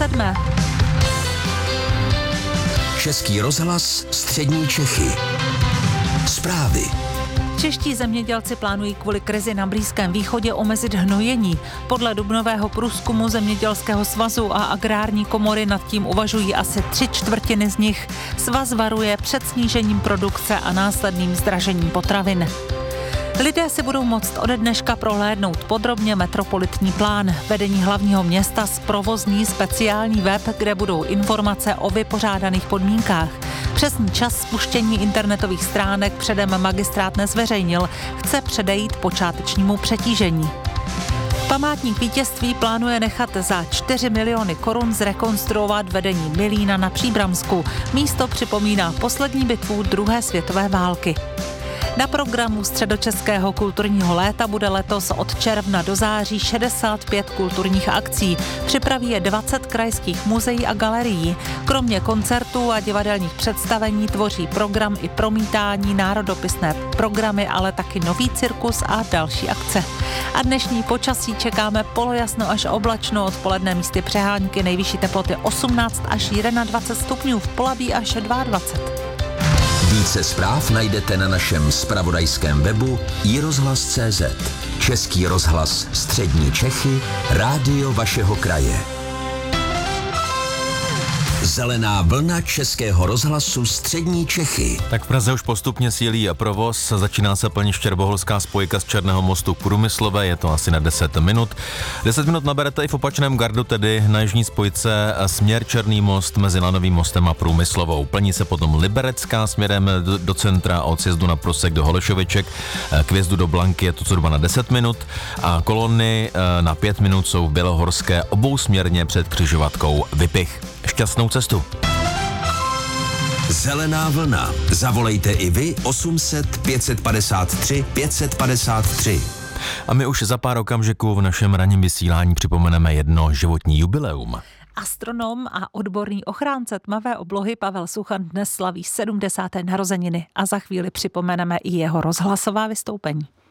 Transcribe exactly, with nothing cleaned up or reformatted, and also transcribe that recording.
sedmé. Český rozhlas Střední Čechy. Zprávy. Čeští zemědělci plánují kvůli krizi na Blízkém východě omezit hnojení. Podle dubnového průzkumu Zemědělského svazu a Agrární komory nad tím uvažují asi tři čtvrtiny z nich. Svaz varuje před snížením produkce a následným zdražením potravin. Lidé si budou moct ode dneška prohlédnout podrobně metropolitní plán. Vedení hlavního města zprovozní speciální web, kde budou informace o vypořádaných podmínkách. Přesný čas spuštění internetových stránek předem magistrát nezveřejnil. Chce předejít počátečnímu přetížení. Památník vítězství plánuje nechat za čtyři miliony korun zrekonstruovat vedení Milína na Příbramsku. Místo připomíná poslední bitvu druhé světové války. Na programu Středočeského kulturního léta bude letos od června do září šedesát pět kulturních akcí. Připraví je dvacet krajských muzeí a galerií. Kromě koncertů a divadelních představení tvoří program i promítání, národopisné programy, ale taky nový cirkus a další akce. A dnešní počasí čekáme polojasno až oblačno, odpoledne místy přehánky, nejvyšší teploty osmnáct až dvacet jedna stupňů, v Polabí až dvacet dva. Více zpráv najdete na našem zpravodajském webu i rozhlas tečka cé zet. Český rozhlas Střední Čechy, rádio vašeho kraje. Zelená vlna Českého rozhlasu Střední Čechy. Tak v Praze už postupně sílí provoz, začíná se plnit štěrboholská spojka z Černého mostu k Průmyslové, je to asi na deset minut. deset minut naberete i v opačném gardu, tedy na jižní spojce směr Černý most mezi Lanovým mostem a Průmyslovou. Plní se potom Liberecká směrem do, do centra od sjezdu na Prosek do Holešoviček, k vjezdu do Blanky je to zhruba na deset minut a kolony na pět minut jsou v Bělohorské obousměrně před křižovatkou Vypich. Šťastnou cestu. Zelená vlna. Zavolejte i vy osm set pět padesát tři pět padesát tři. A my už za pár okamžiků v našem ranním vysílání připomeneme jedno životní jubileum. Astronom a odborný ochránce tmavé oblohy Pavel Suchan dnes slaví sedmdesáté narozeniny a za chvíli připomeneme i jeho rozhlasová vystoupení.